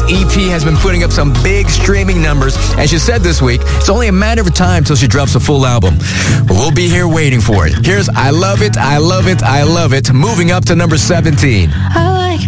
EP has been putting up some big streaming numbers, and she said this week it's only a matter of time till she drops a full album. We'll be here waiting for it. Here's I Love It, I Love It, I Love It, moving up to number 17. I like